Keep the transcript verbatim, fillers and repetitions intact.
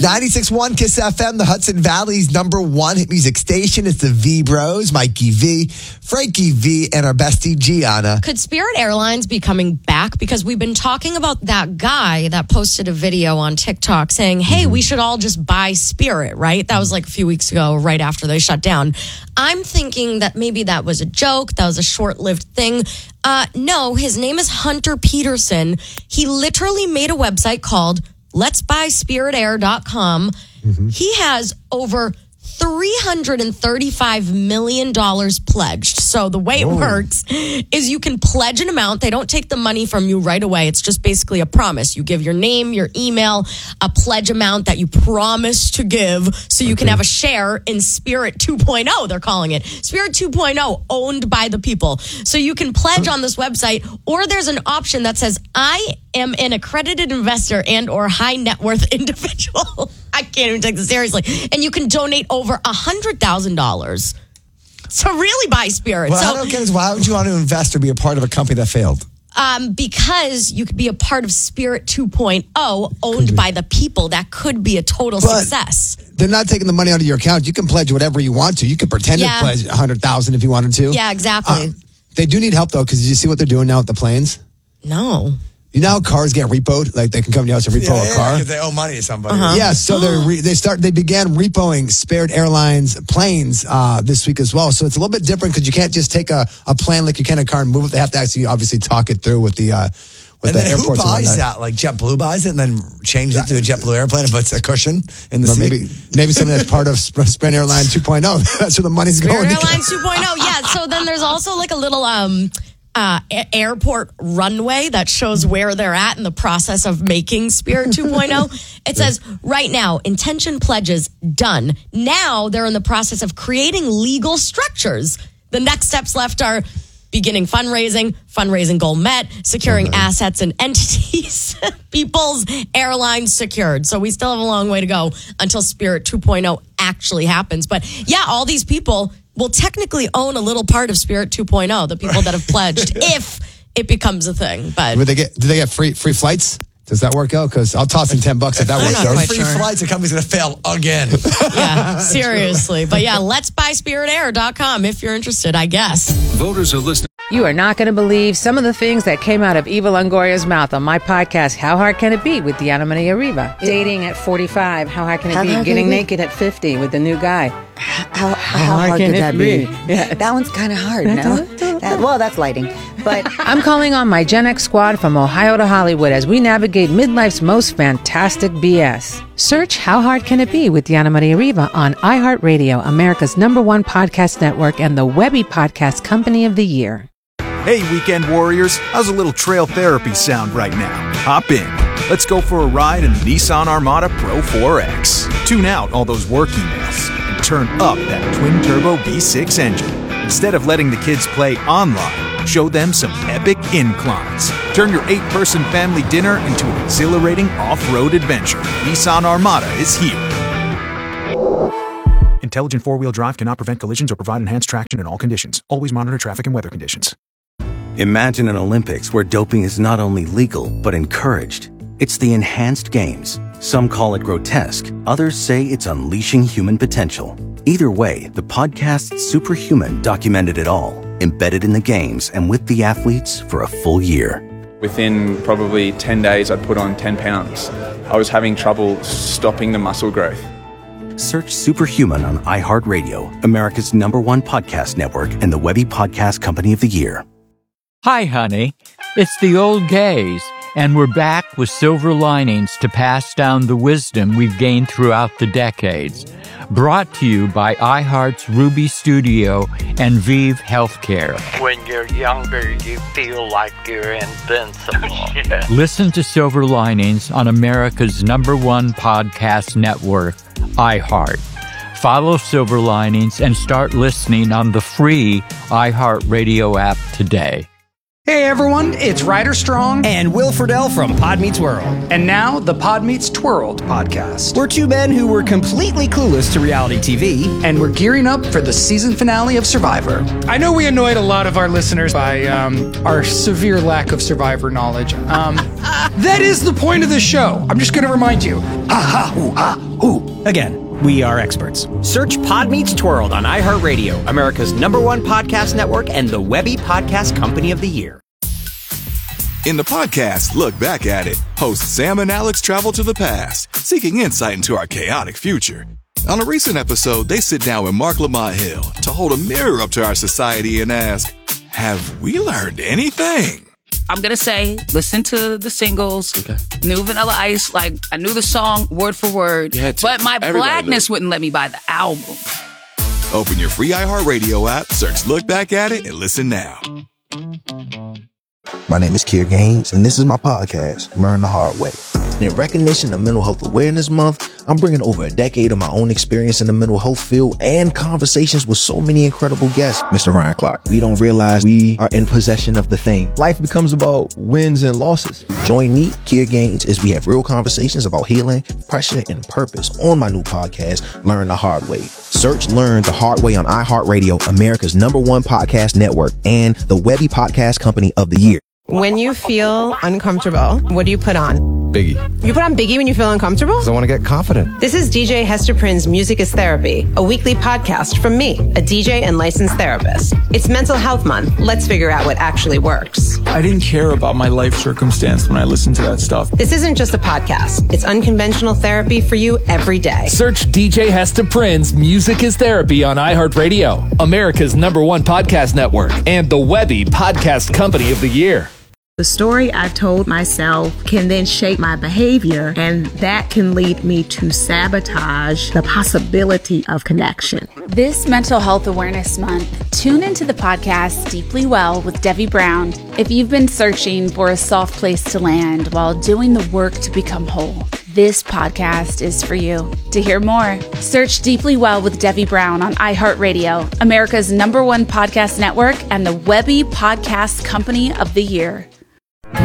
ninety-six point one Kiss F M, the Hudson Valley's number one hit music station. It's the V Bros, Mikey V, Frankie V, and our bestie Gianna. Could Spirit Airlines be coming back? Because we've been talking about that guy that posted a video on TikTok saying, hey, we should all just buy Spirit, right? That was like a few weeks ago, right after they shut down. I'm thinking that maybe that was a joke. That was a short-lived thing. Uh, no, his name is Hunter Peterson. He literally made a website called let's buy spirit air dot com. Mm-hmm. He has over three hundred thirty-five million dollars pledged. So the way Whoa. it works is you can pledge an amount. They don't take the money from you right away. It's just basically a promise. You give your name, your email, a pledge amount that you promise to give so you okay. can have a share in Spirit two point oh, they're calling it. Spirit two point oh, owned by the people. So you can pledge on this website, or there's an option that says, I am an accredited investor and or high net worth individual. I can't even take this seriously. And you can donate over one hundred thousand dollars. So really buy Spirit. Well, so, I don't get is why would you want to invest or be a part of a company that failed? Um, because you could be a part of Spirit two point oh, owned by the people. That could be a total but success. They're not taking the money out of your account. You can pledge whatever you want to. You can pretend yeah. to pledge one hundred thousand dollars if you wanted to. Yeah, exactly. Uh, they do need help, though, because did you see what they're doing now with the planes? No. You know how cars get repoed? Like they can come to your house and repo yeah, a car? because they owe money to somebody. Uh-huh. Yeah, so they re- they start they began repoing Spirit Airlines planes uh, this week as well. So it's a little bit different because you can't just take a, a plane like you can a car and move it. They have to actually obviously talk it through with the uh, with and the then airports. Who buys that? Like JetBlue buys it and then changes it to a JetBlue airplane and puts a cushion in the or seat? Maybe maybe something that's part of Spirit Airlines two point oh. That's where the money's Spirit going. Spirit Airlines two point oh, yeah. So then there's also like a little... um. Uh, a- airport runway that shows where they're at in the process of making Spirit two point oh. It says, right now, intention pledges done. Now they're in the process of creating legal structures. The next steps left are beginning fundraising, fundraising goal met, securing okay. assets and entities, people's airlines secured. So we still have a long way to go until Spirit two point oh actually happens. But yeah, all these people will technically own a little part of Spirit two point oh, the people that have pledged, if it becomes a thing. But do they get do they get free free flights? Does that work out? Because I'll toss in ten bucks if that works out. Free sure. flights, the company's going to fail again. Yeah, seriously. But yeah, let's buy spirit air dot com if you're interested, I guess. Voters are listening. You are not going to believe some of the things that came out of Eva Longoria's mouth on my podcast, How Hard Can It Be, with Diana Maria Riva. Dating at forty-five, how hard can it how be? Getting it be? naked at fifty with the new guy. How, how, how hard, hard could that be? be? Yeah. That one's kind of hard, no? that, well, that's lighting. But I'm calling on my Gen X squad from Ohio to Hollywood as we navigate midlife's most fantastic B S. Search How Hard Can It Be with Diana Maria Riva on iHeartRadio, America's number one podcast network and the Webby Podcast Company of the Year. Hey, weekend warriors, how's a little trail therapy sound right now? Hop in. Let's go for a ride in the Nissan Armada Pro four X. Tune out all those work emails and turn up that twin-turbo V six engine. Instead of letting the kids play online, show them some epic inclines. Turn your eight-person family dinner into an exhilarating off-road adventure. Nissan Armada is here. Intelligent four-wheel drive cannot prevent collisions or provide enhanced traction in all conditions. Always monitor traffic and weather conditions. Imagine an Olympics where doping is not only legal, but encouraged. It's the enhanced games. Some call it grotesque. Others say it's unleashing human potential. Either way, the podcast Superhuman documented it all, embedded in the games and with the athletes for a full year. Within probably ten days, I'd put on ten pounds. I was having trouble stopping the muscle growth. Search Superhuman on iHeartRadio, America's number one podcast network and the Webby Podcast Company of the Year. Hi, honey. It's the old gays, and we're back with silver linings to pass down the wisdom we've gained throughout the decades. Brought to you by iHeart's Ruby Studio and Vive Healthcare. When you're younger, you feel like you're invincible. Yeah. Listen to Silver Linings on America's number one podcast network, iHeart. Follow Silver Linings and start listening on the free iHeartRadio app today. Hey everyone, it's Ryder Strong and Will Friedle from Pod Meets World. And now the Pod Meets Twirled podcast. We're two men who were completely clueless to reality T V. And we're gearing up for the season finale of Survivor. I know we annoyed a lot of our listeners by um, our severe lack of Survivor knowledge. Um, that is the point of this show. I'm just going to remind you. Ha ha hoo ha hoo. Again. We are experts. Search Pod Meets Twirled on iHeartRadio, America's number one podcast network and the Webby Podcast Company of the Year. In the podcast, Look Back at It, hosts Sam and Alex travel to the past, seeking insight into our chaotic future. On a recent episode, they sit down with Mark Lamont Hill to hold a mirror up to our society and ask, have we learned anything? I'm going to say, listen to the singles, okay. New Vanilla Ice, like, I knew the song word for word, but my blackness wouldn't let me buy the album. Open your free iHeartRadio app, search Look Back at It, and listen now. My name is Kier Gaines, and this is my podcast, Learn the Hard Way. And in recognition of Mental Health Awareness Month, I'm bringing over a decade of my own experience in the mental health field and conversations with so many incredible guests. Mister Ryan Clark, we don't realize we are in possession of the thing. Life becomes about wins and losses. Join me, Kier Gaines, as we have real conversations about healing, pressure, and purpose on my new podcast, Learn the Hard Way. Search Learn the Hard Way on iHeartRadio, America's number one podcast network, and the Webby Podcast Company of the Year. When you feel uncomfortable, what do you put on? Biggie. You put on Biggie when you feel uncomfortable? Because I want to get confident. This is D J Hester Prynne's Music is Therapy, a weekly podcast from me, a D J and licensed therapist. It's Mental Health Month. Let's figure out what actually works. I didn't care about my life circumstance when I listened to that stuff. This isn't just a podcast. It's unconventional therapy for you every day. Search D J Hester Prynne's Music is Therapy on iHeartRadio, America's number one podcast network, and the Webby Podcast Company of the Year. The story I've told myself can then shape my behavior, and that can lead me to sabotage the possibility of connection. This Mental Health Awareness Month, tune into the podcast Deeply Well with Debbie Brown if you've been searching for a soft place to land while doing the work to become whole. This podcast is for you. To hear more, search Deeply Well with Debbie Brown on iHeartRadio, America's number one podcast network, and the Webby Podcast Company of the Year.